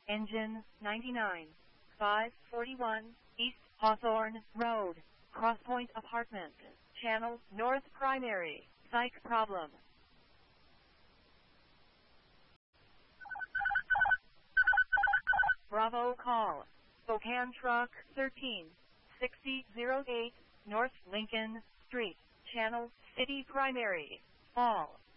Engine 99, 541 East Hawthorne Road, Crosspoint Apartment, Channel North Primary, Psych problem. Bravo call. Spokane Truck 136008 North Lincoln Street, Channel City Primary, Fall.